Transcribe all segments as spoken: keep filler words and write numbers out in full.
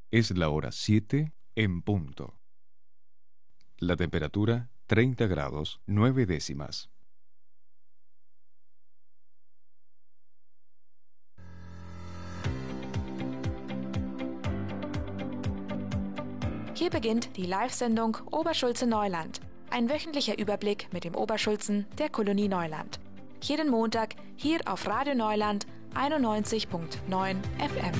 Es la hora siete en punto. La temperatura treinta grados nueve décimas. Hier beginnt die Live-Sendung Oberschulze Neuland. Ein wöchentlicher Überblick mit dem Oberschulzen der Kolonie Neuland. Jeden Montag hier auf Radio Neuland einundneunzig Komma neun F M.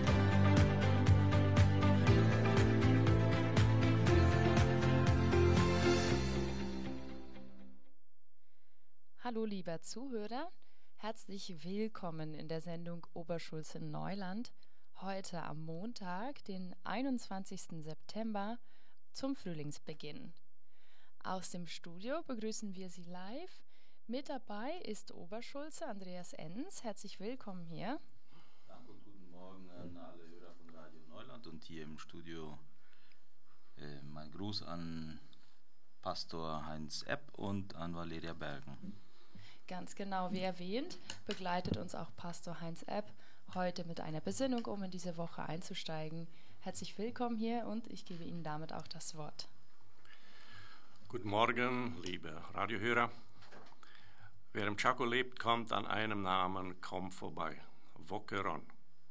Hallo lieber Zuhörer, herzlich willkommen in der Sendung Oberschulze Neuland. Heute am Montag, den einundzwanzigsten September, zum Frühlingsbeginn. Aus dem Studio begrüßen wir Sie live. Mit dabei ist Oberschulze Andreas Enns. Herzlich willkommen hier. Danke und guten Morgen an alle Hörer von Radio Neuland und hier im Studio äh, mein Gruß an Pastor Heinz Epp und an Valeria Bergen. Ganz genau, wie erwähnt, begleitet uns auch Pastor Heinz Epp heute mit einer Besinnung, um in diese Woche einzusteigen. Herzlich willkommen hier und ich gebe Ihnen damit auch das Wort. Guten Morgen, liebe Radiohörer. Wer im Chaco lebt, kommt an einem Namen kaum vorbei: Wokeron.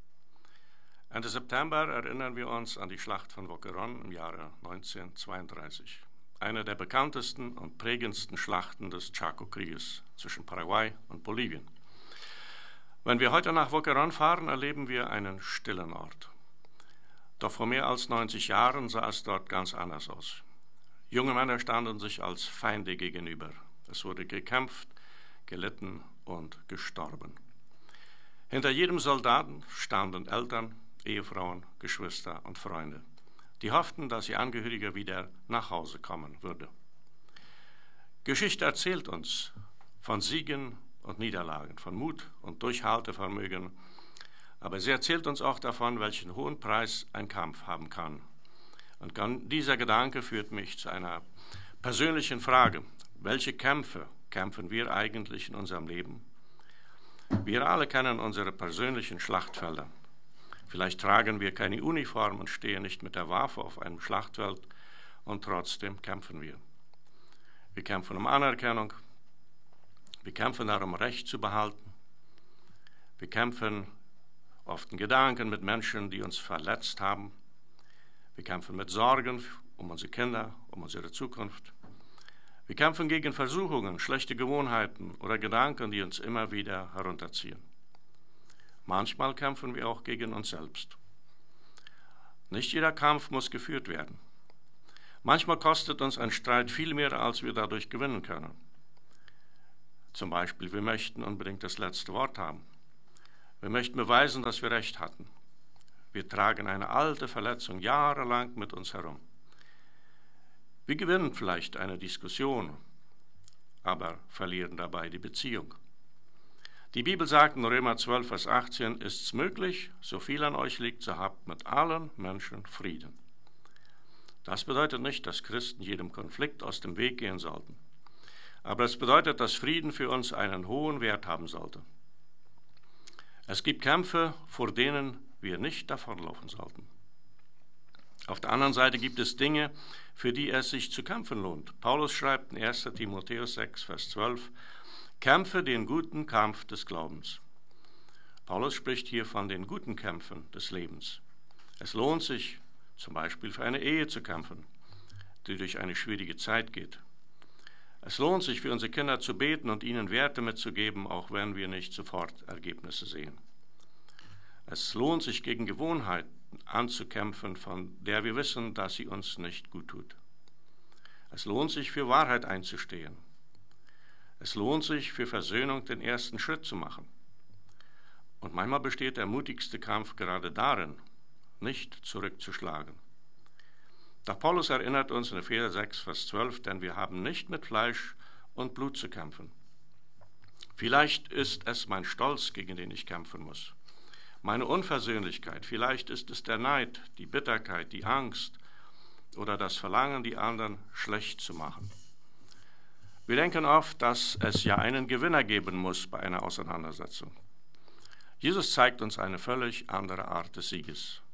Ende September erinnern wir uns an die Schlacht von Wokeron im Jahre neunzehnhundertzweiunddreißig. Eine der bekanntesten und prägendsten Schlachten des Chaco-Krieges zwischen Paraguay und Bolivien. Wenn wir heute nach Wokeron fahren, erleben wir einen stillen Ort. Doch vor mehr als neunzig Jahren sah es dort ganz anders aus. Junge Männer standen sich als Feinde gegenüber. Es wurde gekämpft, gelitten und gestorben. Hinter jedem Soldaten standen Eltern, Ehefrauen, Geschwister und Freunde, die hofften, dass ihr Angehöriger wieder nach Hause kommen würde. Geschichte erzählt uns von Siegen und Niederlagen, von Mut und Durchhaltevermögen, aber sie erzählt uns auch davon, welchen hohen Preis ein Kampf haben kann. Und dieser Gedanke führt mich zu einer persönlichen Frage: Welche Kämpfe kämpfen wir eigentlich in unserem Leben? Wir alle kennen unsere persönlichen Schlachtfelder. Vielleicht tragen wir keine Uniform und stehen nicht mit der Waffe auf einem Schlachtfeld, und trotzdem kämpfen wir. Wir kämpfen um Anerkennung, wir kämpfen darum, Recht zu behalten, wir kämpfen oft in Gedanken mit Menschen, die uns verletzt haben, wir kämpfen mit Sorgen um unsere Kinder, um unsere Zukunft. Wir kämpfen gegen Versuchungen, schlechte Gewohnheiten oder Gedanken, die uns immer wieder herunterziehen. Manchmal kämpfen wir auch gegen uns selbst. Nicht jeder Kampf muss geführt werden. Manchmal kostet uns ein Streit viel mehr, als wir dadurch gewinnen können. Zum Beispiel, wir möchten unbedingt das letzte Wort haben. Wir möchten beweisen, dass wir Recht hatten. Wir tragen eine alte Verletzung jahrelang mit uns herum. Wir gewinnen vielleicht eine Diskussion, aber verlieren dabei die Beziehung. Die Bibel sagt in Römer zwölf, Vers achtzehn, ist's möglich, so viel an euch liegt, so habt mit allen Menschen Frieden. Das bedeutet nicht, dass Christen jedem Konflikt aus dem Weg gehen sollten. Aber es bedeutet, dass Frieden für uns einen hohen Wert haben sollte. Es gibt Kämpfe, vor denen wir nicht davonlaufen sollten. Auf der anderen Seite gibt es Dinge, für die es sich zu kämpfen lohnt. Paulus schreibt in erster Timotheus sechs, Vers zwölf, kämpfe den guten Kampf des Glaubens. Paulus spricht hier von den guten Kämpfen des Lebens. Es lohnt sich, zum Beispiel für eine Ehe zu kämpfen, die durch eine schwierige Zeit geht. Es lohnt sich, für unsere Kinder zu beten und ihnen Werte mitzugeben, auch wenn wir nicht sofort Ergebnisse sehen. Es lohnt sich, gegen Gewohnheiten anzukämpfen, von der wir wissen, dass sie uns nicht gut tut. Es lohnt sich, für Wahrheit einzustehen. Es lohnt sich, für Versöhnung den ersten Schritt zu machen. Und manchmal besteht der mutigste Kampf gerade darin, nicht zurückzuschlagen. Doch Paulus erinnert uns in Epheser sechs, Vers zwölf, denn wir haben nicht mit Fleisch und Blut zu kämpfen. Vielleicht ist es mein Stolz, gegen den ich kämpfen muss. Meine Unversöhnlichkeit, vielleicht ist es der Neid, die Bitterkeit, die Angst oder das Verlangen, die anderen schlecht zu machen. Wir denken oft, dass es ja einen Gewinner geben muss bei einer Auseinandersetzung. Jesus zeigt uns eine völlig andere Art des Sieges.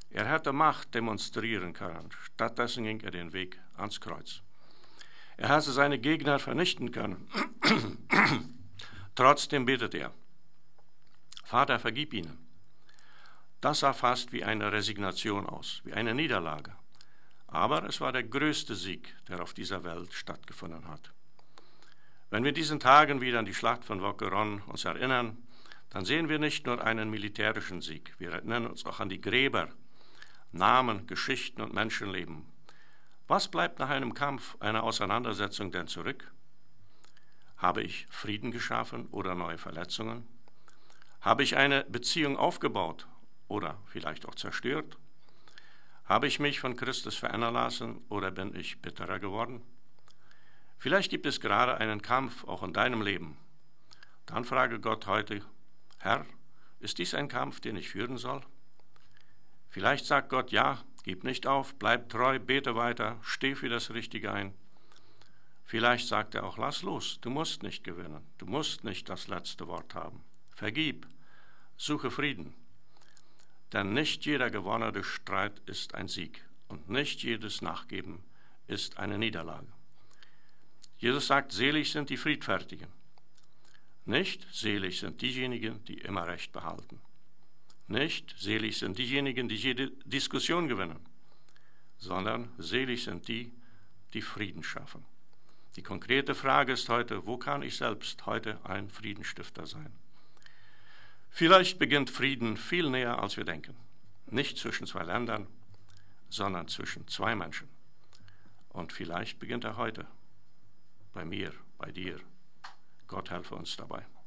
Er hätte Macht demonstrieren können. Stattdessen ging er den Weg ans Kreuz. Er hätte seine Gegner vernichten können. Trotzdem betet er: Vater, vergib ihnen. Das sah fast wie eine Resignation aus, wie eine Niederlage. Aber es war der größte Sieg, der auf dieser Welt stattgefunden hat. Wenn wir in diesen Tagen wieder an die Schlacht von Waukeron uns erinnern, dann sehen wir nicht nur einen militärischen Sieg, wir erinnern uns auch an die Gräber, Namen, Geschichten und Menschenleben. Was bleibt nach einem Kampf, einer Auseinandersetzung denn zurück? Habe ich Frieden geschaffen oder neue Verletzungen? Habe ich eine Beziehung aufgebaut oder vielleicht auch zerstört? Habe ich mich von Christus verändern lassen oder bin ich bitterer geworden? Vielleicht gibt es gerade einen Kampf auch in deinem Leben. Dann frage Gott heute: Herr, ist dies ein Kampf, den ich führen soll? Vielleicht sagt Gott: Ja, gib nicht auf, bleib treu, bete weiter, steh für das Richtige ein. Vielleicht sagt er auch: Lass los, du musst nicht gewinnen, du musst nicht das letzte Wort haben. Vergib, suche Frieden. Denn nicht jeder gewonnene Streit ist ein Sieg und nicht jedes Nachgeben ist eine Niederlage. Jesus sagt: Selig sind die Friedfertigen. Nicht selig sind diejenigen, die immer Recht behalten. Nicht selig sind diejenigen, die jede Diskussion gewinnen, sondern selig sind die, die Frieden schaffen. Die konkrete Frage ist heute: Wo kann ich selbst heute ein Friedensstifter sein? Vielleicht beginnt Frieden viel näher, als wir denken. Nicht zwischen zwei Ländern, sondern zwischen zwei Menschen. Und vielleicht beginnt er heute. Bei mir, bei dir. Gott helfe uns dabei.